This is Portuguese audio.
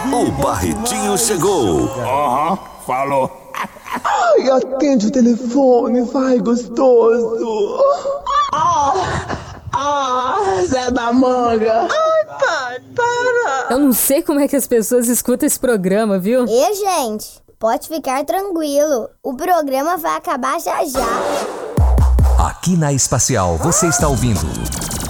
O Barretinho chegou. Falou. Ai, atende o telefone, vai, gostoso. Zé da Manga. Ai, pai, para. Eu não sei como é que as pessoas escutam esse programa, viu? E, gente, pode ficar tranquilo. O programa vai acabar já já. Aqui na Espacial você está ouvindo